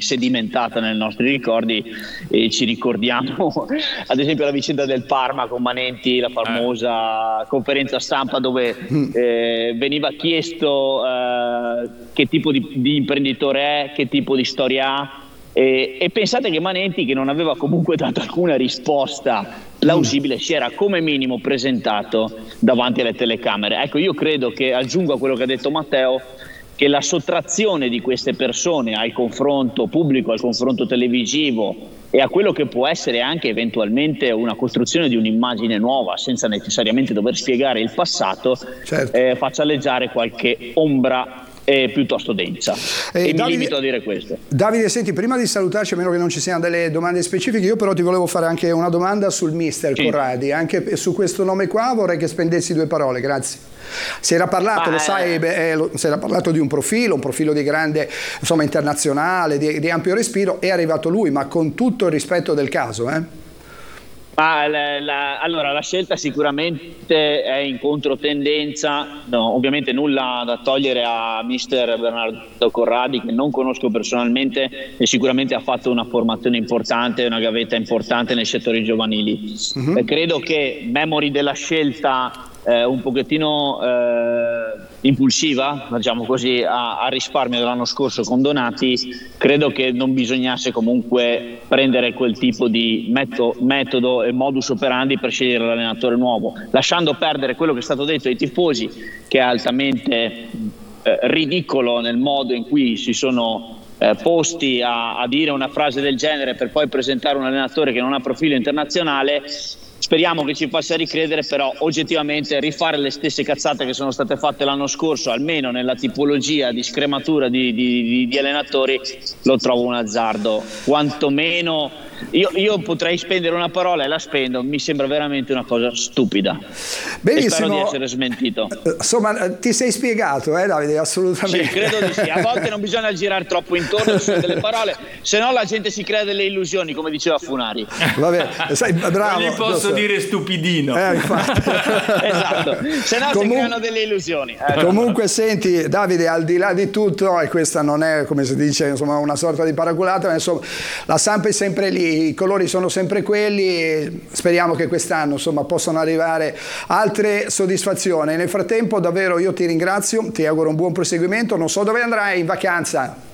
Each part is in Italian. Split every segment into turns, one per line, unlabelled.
sedimentata nei nostri ricordi, e ci ricordiamo ad esempio la vicenda del Parma con Manenti, la famosa conferenza stampa dove veniva chiesto che tipo di imprenditore è, che tipo di storia ha, e pensate che Manenti, che non aveva comunque dato alcuna risposta plausibile, si era come minimo presentato davanti alle telecamere. Ecco, io credo che, aggiungo a quello che ha detto Matteo, che la sottrazione di queste persone al confronto pubblico, al confronto televisivo e a quello che può essere anche eventualmente una costruzione di un'immagine nuova senza necessariamente dover spiegare il passato, faccia alleggiare qualche ombra piuttosto densa. E Davide, mi limito a dire questo.
Davide, senti, prima di salutarci, a meno che non ci siano delle domande specifiche, io però ti volevo fare anche una domanda sul mister Corradi. Anche su questo nome qua vorrei che spendessi 2 parole, grazie. Si era parlato, lo sai, si era parlato di un profilo di grande, insomma, internazionale, di ampio respiro. È arrivato lui, ma con tutto il rispetto del caso,
Allora, la scelta sicuramente è in controtendenza, ovviamente nulla da togliere a mister Bernardo Corradi, che non conosco personalmente e sicuramente ha fatto una formazione importante, una gavetta importante nei settori giovanili. Credo che memori della scelta un pochettino impulsiva, diciamo così, a risparmio dell'anno scorso con Donati, credo che non bisognasse comunque prendere quel tipo di metodo e modus operandi per scegliere l'allenatore nuovo, lasciando perdere quello che è stato detto ai tifosi, che è altamente ridicolo nel modo in cui si sono posti a dire una frase del genere per poi presentare un allenatore che non ha profilo internazionale. Speriamo che ci faccia ricredere, però oggettivamente rifare le stesse cazzate che sono state fatte l'anno scorso, almeno nella tipologia di scrematura di allenatori, lo trovo un azzardo. Quantomeno io potrei spendere una parola e la spendo, mi sembra veramente una cosa stupida.
Benissimo.
E spero di essere smentito.
Insomma, ti sei spiegato, Davide, assolutamente.
Sì, credo di sì. A volte non bisogna girare troppo intorno su delle parole, se no la gente si crea delle illusioni, come diceva Funari.
Vabbè, sei bravo.
Non gli posso dire stupidino.
Infatti.
Esatto, se no si creano delle illusioni.
Comunque senti, Davide, al di là di tutto, e questa non è, come si dice, insomma, una sorta di paraculata, ma insomma la Samp è sempre lì, i colori sono sempre quelli, e speriamo che quest'anno, insomma, possano arrivare altre soddisfazioni. Nel frattempo davvero io ti ringrazio, ti auguro un buon proseguimento. Non so dove andrai in vacanza.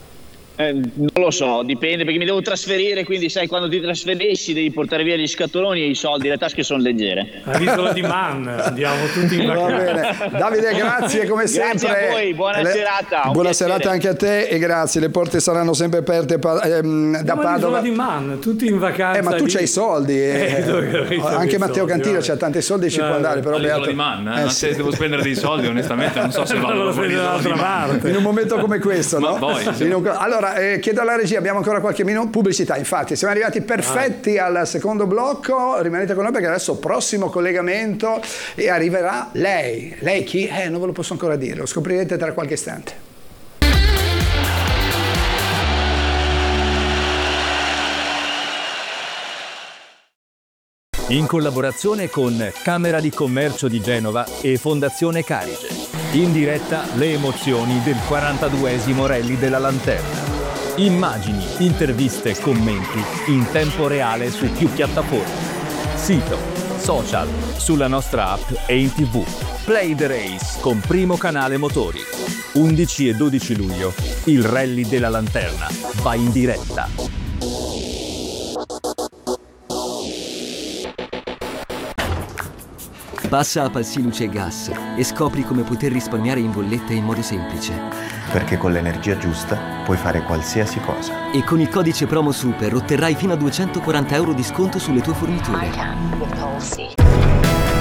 Non lo so, dipende, perché mi devo trasferire, quindi sai, quando ti trasferisci devi portare via gli scatoloni e i soldi, le tasche sono leggere.
L'isola di Man, andiamo tutti in vacanza.
Va bene. Davide, grazie come sempre.
Grazie a voi, buona serata.
Buona serata anche a te e grazie, le porte saranno sempre aperte da Padova.
L'isola di Man, tutti in vacanza.
Ma tu c'hai i soldi. Anche Matteo Cantino c'ha tanti soldi e ci può andare. Però
l'isola di Man, se devo spendere dei soldi, onestamente non so se vado
dall'altra parte.
In un momento come questo, no?
Allora,
chiedo alla regia, abbiamo ancora qualche minuto? Pubblicità, infatti, siamo arrivati perfetti al secondo blocco, rimanete con noi perché adesso prossimo collegamento e arriverà lei. Lei chi? Non ve lo posso ancora dire, lo scoprirete tra qualche istante.
In collaborazione con Camera di Commercio di Genova e Fondazione Carige. In diretta le emozioni del 42esimo Rally della Lanterna. Immagini, interviste, commenti in tempo reale su più piattaforme. Sito, social, sulla nostra app e in TV. Play the Race con Primo Canale Motori. 11 e 12 luglio, il Rally della Lanterna va in diretta.
Passa a Palsi Luce e Gas e scopri come poter risparmiare in bolletta in modo semplice.
Perché con l'energia giusta puoi fare qualsiasi cosa.
E con il codice promo SUPER otterrai fino a 240 € di sconto sulle tue forniture.